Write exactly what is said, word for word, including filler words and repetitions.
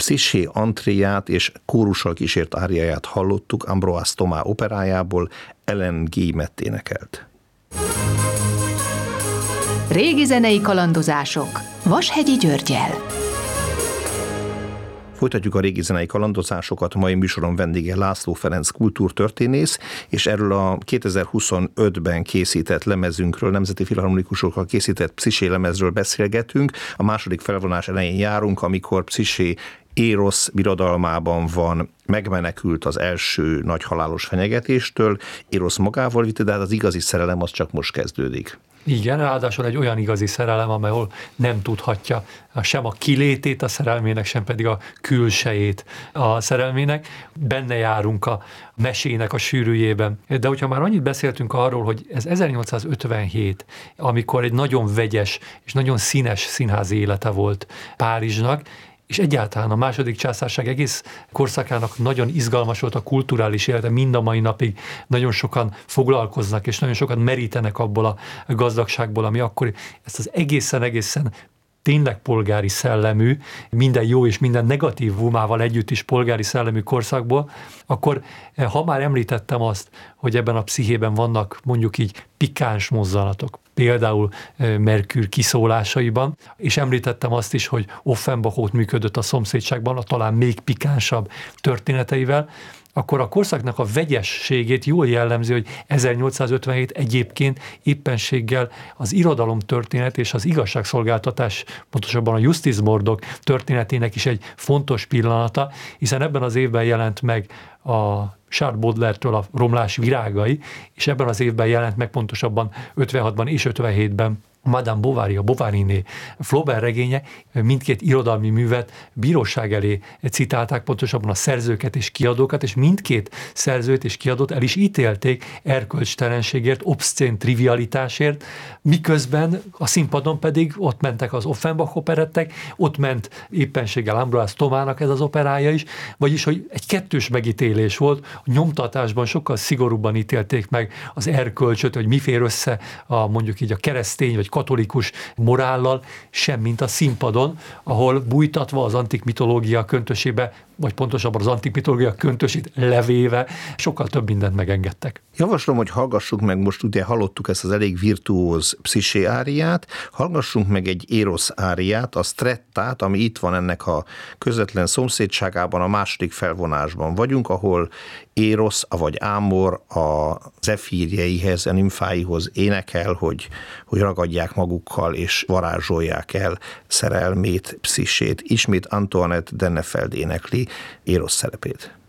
Pszicché antréját és kórussal kísért áriáját hallottuk Ambroise Thomas operájából, Ellen Guillemette énekelt. Régi zenei kalandozások Vashegyi Györggyel. Folytatjuk a régi zenei kalandozásokat, mai műsoron vendége László Ferenc kultúrtörténész, és erről a kétezer-huszonötben készített lemezünkről, Nemzeti Filharmonikusokkal készített Pszicché lemezről beszélgetünk. A második felvonás elején járunk, amikor Pszicché Érosz birodalmában van, megmenekült az első nagy halálos fenyegetéstől, Érosz magával vitte, de hát az igazi szerelem az csak most kezdődik. Igen, ráadásul egy olyan igazi szerelem, amelyhol nem tudhatja sem a kilétét a szerelmének, sem pedig a külsejét a szerelmének. Benne járunk a mesének a sűrűjében. De hogyha már annyit beszéltünk arról, hogy ez ezernyolcszázötvenhét, amikor egy nagyon vegyes és nagyon színes színházi élete volt Párizsnak, és egyáltalán a második császárság egész korszakának nagyon izgalmas volt a kulturális élete, mind a mai napig nagyon sokan foglalkoznak, és nagyon sokan merítenek abból a gazdagságból, ami akkor ezt az egészen-egészen tényleg polgári szellemű, minden jó és minden negatív vumával együtt is polgári szellemű korszakból, akkor ha már említettem azt, hogy ebben a pszichében vannak mondjuk így pikáns mozzanatok, például Merkür kiszólásaiban, és említettem azt is, hogy Offenbach ott működött a szomszédságban, a talán még pikánsabb történeteivel, akkor a korszaknak a vegyességét jól jellemzi, hogy ezernyolcszázötvenhét egyébként éppenséggel az irodalomtörténet és az igazságszolgáltatás, pontosabban a Justice Murdoch történetének is egy fontos pillanata, hiszen ebben az évben jelent meg a Charles Baudelaire-től a Romlás virágai, és ebben az évben jelent meg pontosabban ötvenhatban és ötvenhétben Madame Bovary, a Bovary-né Flaubert regénye, mindkét irodalmi művet bíróság elé citálták, pontosabban a szerzőket és kiadókat, és mindkét szerzőt és kiadót el is ítélték erkölcstelenségért, obszcén trivialitásért, miközben a színpadon pedig ott mentek az Offenbach operettek, ott ment éppenséggel Ambroise Thomasnak ez az operája is, vagyis, hogy egy kettős megítélés volt, a nyomtatásban sokkal szigorúbban ítélték meg az erkölcsöt, hogy mi fér össze a, mondjuk így a keresztény vagy katolikus morállal, sem mint a színpadon, ahol bújtatva az antik mitológia köntösébe, vagy pontosabban az antik mitológia köntösét levéve, sokkal több mindent megengedtek. Javaslom, hogy hallgassuk meg, most ugye hallottuk ezt az elég virtuóz Pszicché áriát, hallgassunk meg egy Érosz áriát, a Strettát, ami itt van ennek a közvetlen szomszédságában, a második felvonásban vagyunk, ahol Érosz, vagy Ámor a zefírjeihez, a nimfáihoz énekel, hogy, hogy ragadják magukkal és varázsolják el szerelmét, Pszicchét. Ismét Antoinette Dennefeld énekli Érosz szerepét.